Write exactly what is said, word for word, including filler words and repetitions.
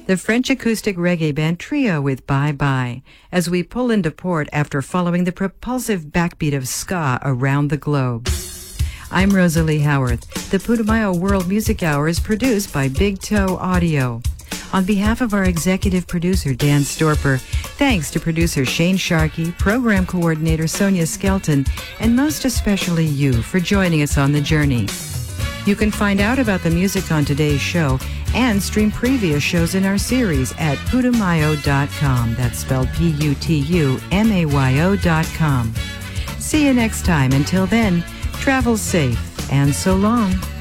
The French acoustic reggae band Trio with Bye Bye, as we pull into port after following the propulsive backbeat of ska around the globe. I'm Rosalie Howarth. The Putumayo World Music Hour is produced by Big Toe Audio. On behalf of our executive producer, Dan Storper, thanks to producer Shane Sharkey, program coordinator Sonia Skelton, and most especially you for joining us on the journey. You can find out about the music on today's show and stream previous shows in our series at putumayo dot com. That's spelled P U T U M A Y O dot com. See you next time. Until then, travel safe and so long.